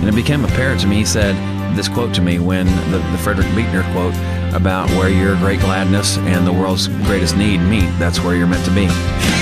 And it became apparent to me. He said this quote to me when the Frederick Buechner quote about where your great gladness and the world's greatest need meet, that's where you're meant to be.